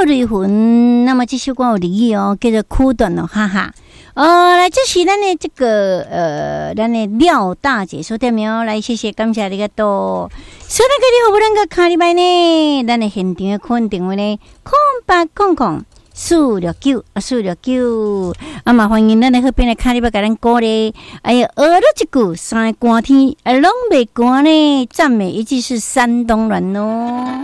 泪魂，那么这首歌有离哦，叫做苦短哦，哈哈。来，这是咱的这个咱的廖大姐说的苗，来谢谢感谢你个多。所以个你好不能个卡里拜呢？咱的现场的肯定呢，0800-469-469。嘛欢迎咱的那边的卡里拜给咱歌嘞。哎呀，学了一句三个寒天，拢袂寒呢。赞美一句是山东人哦。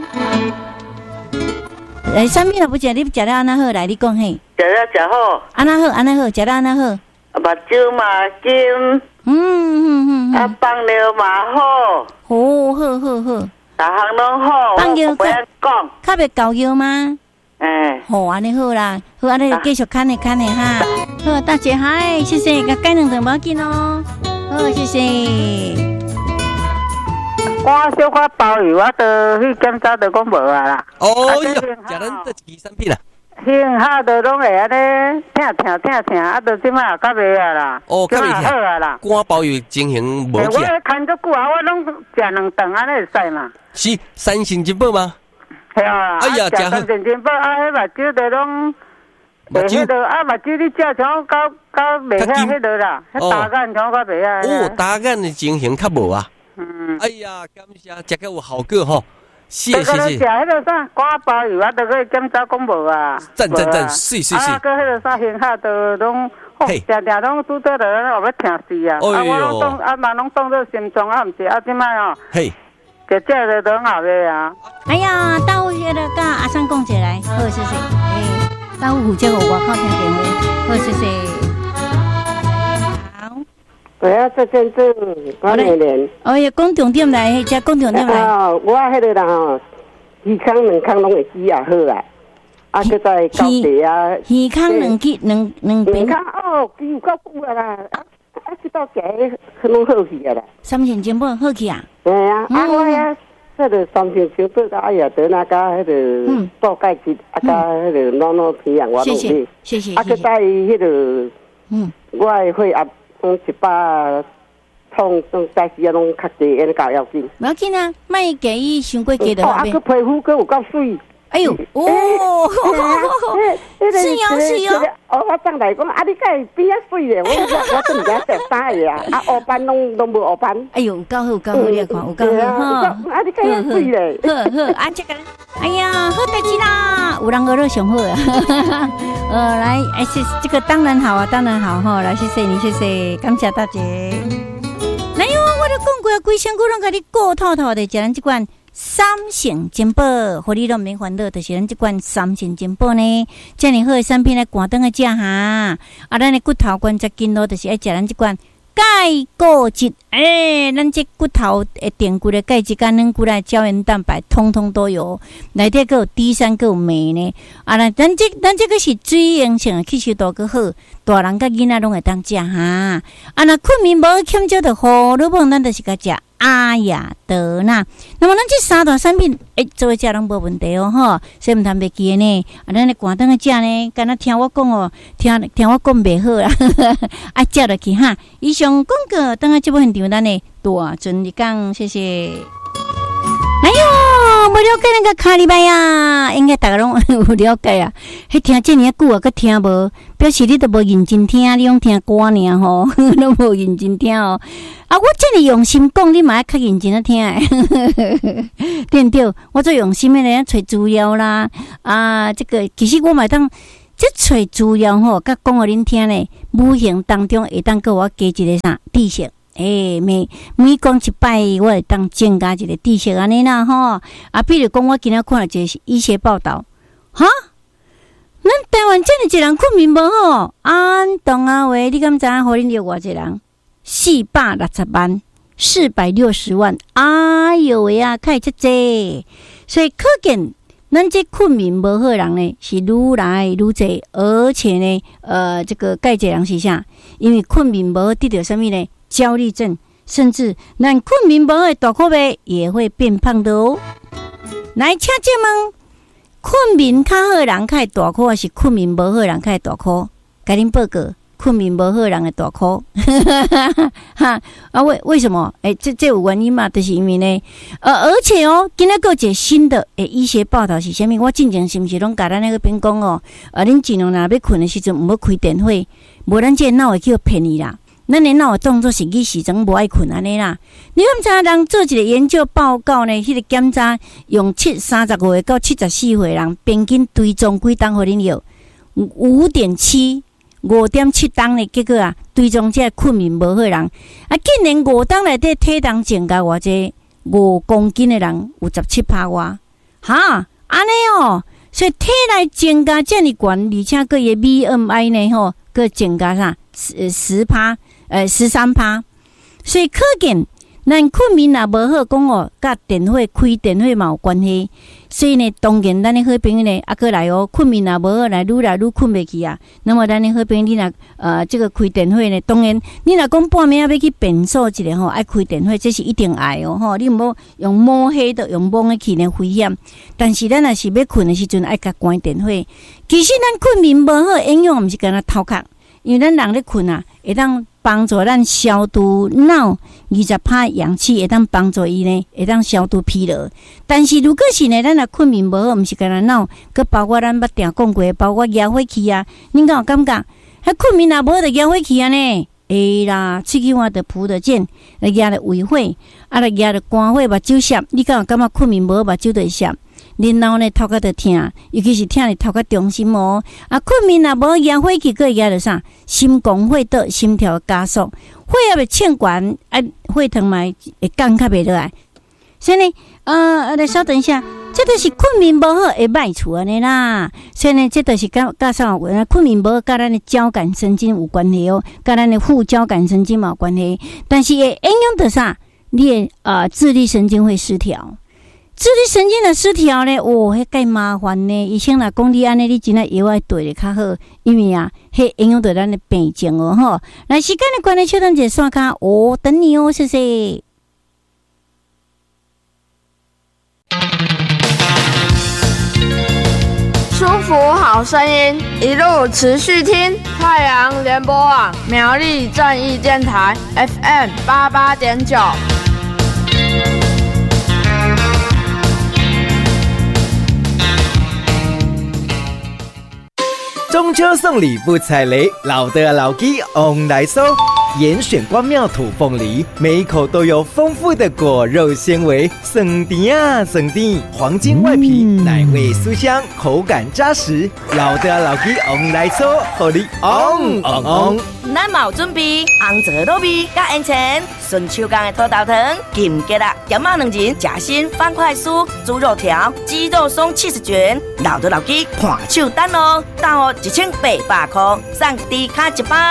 产品也不食，你食了安那好？来，你讲嘿。 食了食好。安那好， 安那好，食了安那好。 目睭嘛金。放尿嘛好。 好。 逐项拢好。 放尿不要讲。 较袂搞药吗？好，安尼好啦，好，安尼就继续看的哈。好，大姐嗨，谢谢，甲改两顿无要紧哦。好，谢谢。 我小可鲍鱼，我都去检查，都讲无啊啦。 哦哟，食咱这几产品啊？ 幸好都拢会安尼疼，啊，都即摆较袂啊啦。 哦，较袂好啊啦。 肝鲍鱼情形无起。 我看足久啊，我拢食两顿安尼会使嘛。 是三星金宝吗？ 系啊。 哎呀， 食三星金宝啊，迄目睭都拢。目睭都啊，目睭你食像到袂遐迄落啦，迄大眼像到袂遐。 哦，大眼的情形较无啊。哎呀，感谢，食个有效果吼，谢谢。食迄个啥瓜包鱼，我都去检查讲无啊。 赞，是。 啊，个迄个啥幸好都拢，常拢拄到着，后要疼死啊！啊，我拢当嘛拢当做心脏啊，毋是啊，即摆哦。 嘿， 食的都好个啊。 哎呀，到迄个甲阿三讲起来，好谢谢。到负责我外口听电话，好谢谢。 我要做见证，我年。 哦呀，讲重点来，只讲重点来。 我迄个人吼，鱼康两康拢会煮也好啊。啊，佮再高地啊。 鱼康两边。 康哦，鱼有够久啊啦，啊，这道价拢好去啊啦。 三千金宝好去啊？ 对啊，啊我呀，迄个三千金宝啊，呀，得那甲迄个做盖子，啊，甲迄个暖皮啊，我拢去。 谢谢。 啊，佮再迄个，我的血压。100通总代志啊，拢较济，安尼搞要紧。 无要紧啊，莫给伊伤过低的。 啊，佮皮肤佮有够水。 哎呦，哦，是哦。 我上来讲，啊，你介变啊水咧？我真唔知食啥嘢啊！啊，黑斑拢无黑斑。 哎呦，有够好，你看有够好哈！ 啊，你介啊水咧？ 好，啊这个，哎呀，好代志啦，有人学了上好啊！来，谢谢这个当然好啊，当然好哈！来，谢谢你，谢谢，感谢大姐。来哟，我都讲过啊，规身躯拢甲你顾透透的，食咱这款。三成金宝，互你拢免烦恼，就是咱这款三成金宝呢，遮尔好的产品来赶灯个食哈。啊，咱的骨头关节筋络，就是爱食咱这款钙固质。咱这骨头的电骨的钙质、跟软骨的胶原蛋白，通通都有。内底还有 D3，还有镁呢。啊，咱这个是水溶性的，吸收度更好，大人甲囡仔拢会当食哈。啊，那困眠无欠少的胡萝卜，咱就是甲食。阿雅德纳，那么咱这三大产品，做伙食拢无问题哦，吼，所以毋通袂记的呢。啊，咱咧赶灯个食呢，敢若听我讲哦，听我讲袂好啦，啊，食落去哈。以上广告，等下节目现场咱的大尊你讲，谢谢。哎哟，无了解那个卡里拜啊，应该大家拢有了解啊。迄听这么久啊，佮听无，表示你都无认真听，你拢听歌尔吼，拢无认真听哦。啊，我这么用心讲，你嘛要较认真啊听诶，对不对？我做用心的咧，找资料啦，啊，这个其实我嘛当这找资料吼，甲讲互恁听咧，无形当中会当给我加一个啥知识。每讲一摆，我会当增加一个知识安尼啦吼。啊，比如讲，我今仔看了一个医学报道，哈，咱台湾真诶一人困眠无好，安东啊喂，你敢知影？互恁有偌一人460万，460万，哎哟喂啊，开遮济，所以可见咱这困眠无好人呢是愈来愈济，而且呢，这个介济人是啥？因为困眠无好，得到什么呢？焦虑症，甚至咱困眠无好的大可悲也会变胖的哦。来，请这问，困眠较好的人较大可，还是困眠无好的人较大可？甲恁报告， 困眠无好人的大哭，哈啊为什么？这有原因嘛？就是因为呢，而且今仔个一个新的医学报道是啥物？我之前是毋是拢甲咱那个边讲恁尽量若要困的时阵，毋要开电火，无咱这脑会叫骗你啦。咱的脑的动作是去时阵无爱困安尼啦。你敢知人做一个研究报告呢？迄个检查用35岁到74岁人平均追踪几档互恁药5.7档的结果啊，追踪这困眠无好人啊，竟然5档内底体重增加偌济5公斤的人有17%外，哈安尼所以体内增加这么悬，而且个伊 BMI 呢个增加啥13%，所以可见咱困眠也无好讲甲电火开电火嘛有关系。所以呢，当然咱的好朋友呢，过来困眠也无好，来愈困袂去啊。那么咱的好朋友，你若这个开电火呢，当然你若讲半暝要去便所一下爱开电火，这是一定爱你毋好用摸黑的用蒙的去呢危险。但是咱若是要困的时阵，爱甲关电火。其实咱困眠无好，影响毋是干那头壳，因为咱人咧困啊，会当帮助咱消除脑20%氧气，会当帮助伊呢，会当消除疲劳。但是如果是呢，咱若困眠无好，毋是干那脑，佮包括咱捌定讲过，包括压火气啊，恁敢有感觉？困眠也无好就压火气啊呢？会啦，喙齿换着扑着剑，压着胃火，压着肝火、目睭涩。你敢有感觉困眠无好，目睭就会涩？然后呢，头壳就痛，尤其是痛的头壳中心困眠也无压火气，佮会压着啥？心功会倒，心跳加速，血压会欠悬，血糖嘛会降较袂落来。所以呢，来稍等一下，这都是困眠无好会歹处安尼啦。所以呢，这都是甲啥？困眠无好，甲咱的交感神经有关系甲咱的副交感神经嘛有关系。但是会影响到啥？你的自律神经会失调。自律神经的失调呢，迄介麻烦呢。医生若讲你安尼，你真诶药要对的较好，因为迄影响到咱的病情来，时间的关系，稍等一下刷卡等你谢谢。 舒服好声音，一路持续听太阳联播网苗栗正义电台 FM 88.9。 中秋送礼不踩雷，老的老鸡 on 来收。严选光妙土凤梨，每一口都有丰富的果肉纤维，酸甜啊酸甜，黄金外皮，奶味酥香，口感扎实。老的老鸡 on 来收，互你 on。 咱嘛有准备红枣糯米甲烟肠，顺手工的土豆糖、金桔啊、咸肉两仁、夹心方块酥、猪肉条、鸡肉松70卷，老的老鸡看手等哦，到1800块，送低卡一包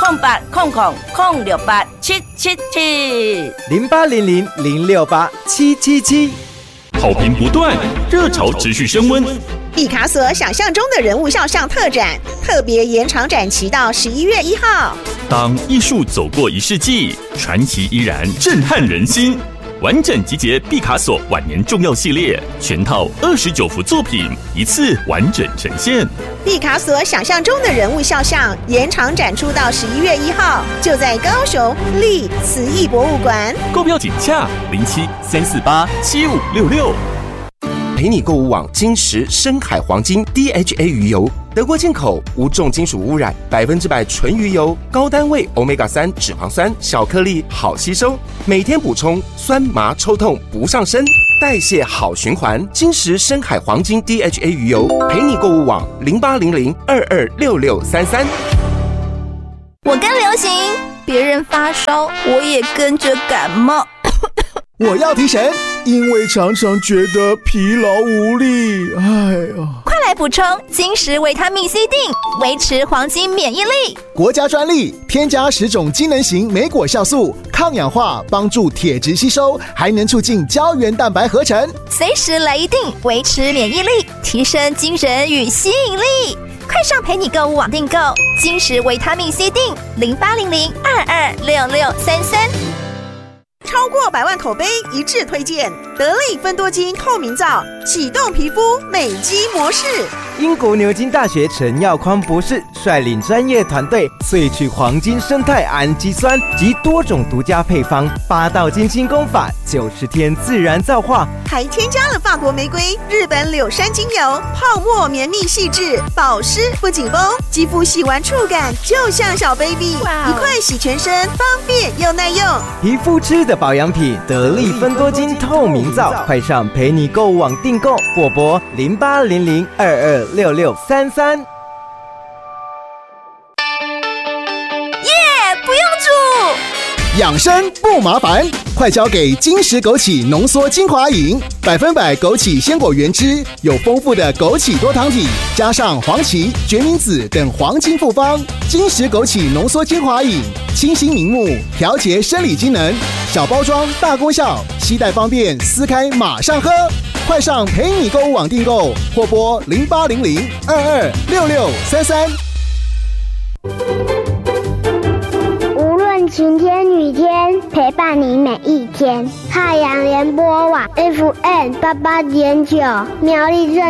，0800-06777，0800-068-777。 好评不断，热潮持续升温。 毕卡索想象中的人物肖像特展，特别延长展期到11月1号。 当艺术走过1世纪，传奇依然震撼人心。完整集结毕卡索晚年重要系列，全套29幅作品，一次完整呈现。 毕卡索想象中的人物肖像延长展出到11月1号，就在高雄立慈艺博物馆。 购票请洽07-348-7566。 陪你购物网金石深海黄金 DHA 鱼油，德国进口，无重金属污染，100%纯鱼油，高单位 Omega-3 脂肪酸，小颗粒好吸收，每天补充，酸麻抽痛不上身，代谢好循环。金石深海黄金 DHA 鱼油，陪你购物网0800-226633。 我跟流行，别人发烧，我也跟着感冒。 我要提神，因为常常觉得疲劳无力。 快来补充金石维他命 C 锭，维持黄金免疫力。 国家专利，添加10种机能型莓果酵素，抗氧化，帮助铁质吸收，还能促进胶原蛋白合成。 随时来一锭，维持免疫力，提升精神与吸引力。快上陪你购物网订购金石维他命 C 锭，0800-226633。 超过100万口碑一致推荐， 得力芬多精透明皂，启动皮肤美肌模式。 英国牛津大学陈耀匡博士率领专业团队萃取黄金生态氨基酸及多种独家配方，8道金星功法，90天自然皂化， 还添加了法国玫瑰、日本柳杉精油，泡沫绵密细致，保湿不紧绷，肌肤洗完触感就像小 baby， 一块洗全身，方便又耐用。 皮肤吃的保养品，得力芬多精透明皂，快上陪你购物网订购，或拨0800226633。 不用煮， 养生不麻烦，快交给金石枸杞浓缩精华饮，100%枸杞鲜果原汁，有丰富的枸杞多糖体，加上黄芪、决明子等黄金复方。金石枸杞浓缩精华饮，清新明目，调节生理机能，小包装大功效，携带方便，撕开马上喝。快上陪你购物网订购，或拨0800226633。 无论晴天雨天，陪伴你每一天。太阳联播网 FM88.9，苗栗镇